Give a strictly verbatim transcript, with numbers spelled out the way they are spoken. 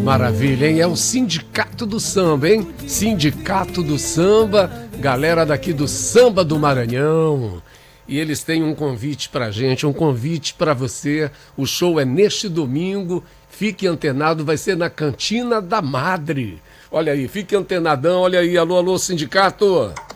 Maravilha, hein? É o Sindicato do Samba, hein? Sindicato do Samba, galera daqui do Samba do Maranhão. E eles têm um convite pra gente, um convite pra você. O show é neste domingo. Fique antenado, vai ser na Cantina da Madre. Olha aí, fique antenadão, olha aí. Alô, alô, sindicato.